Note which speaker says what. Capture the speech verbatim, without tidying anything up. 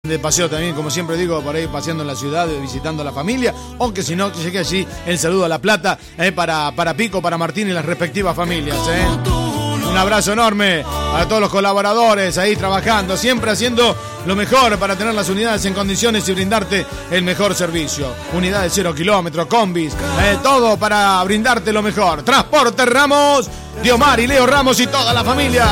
Speaker 1: de paseo también, como siempre digo, por ahí paseando en la ciudad, visitando a la familia, o que si no, que llegue allí el saludo a La Plata eh, para, para Pico, para Martín y las respectivas familias. Eh. Un abrazo enorme a todos los colaboradores ahí trabajando, siempre haciendo lo mejor para tener las unidades en condiciones y brindarte el mejor servicio. Unidades cero kilómetros, combis, eh, todo para brindarte lo mejor. Transporte Ramos, Diomar y Leo Ramos y toda la familia.